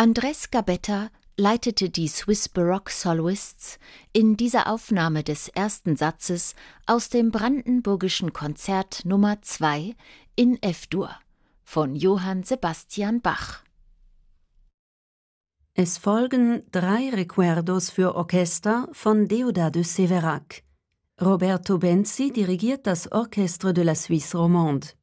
Andrés Gabetta leitete die Swiss Baroque Soloists in dieser Aufnahme des ersten Satzes aus dem Brandenburgischen Konzert Nummer 2 in F-Dur von Johann Sebastian Bach. Es folgen 3 Recuerdos für Orchester von Déodat de Sévérac. Roberto Benzi dirigiert das Orchestre de la Suisse romande.